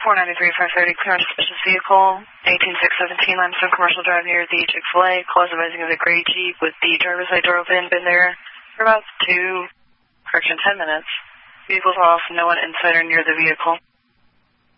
493-530, clear on suspicious vehicle, 18617 Limestone Commercial Drive near the Chick-fil-A. Call is advising of the gray Jeep with the driver's side door open. Been there for about 10 minutes. Vehicle's off, no one inside or near the vehicle.